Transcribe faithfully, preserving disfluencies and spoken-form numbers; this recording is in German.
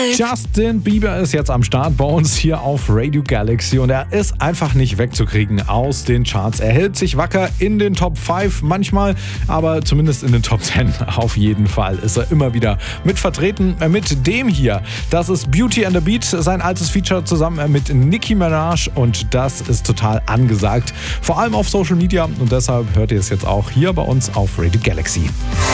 Justin Bieber ist jetzt am Start bei uns hier auf Radio Galaxy und er ist einfach nicht wegzukriegen aus den Charts. Er hält sich wacker in den Top fünf manchmal, aber zumindest in den Top zehn auf jeden Fall ist er immer wieder mit vertreten. Mit dem hier, das ist Beauty and the Beat, sein altes Feature zusammen mit Nicki Minaj und das ist total angesagt, vor allem auf Social Media und deshalb hört ihr es jetzt auch hier bei uns auf Radio Galaxy.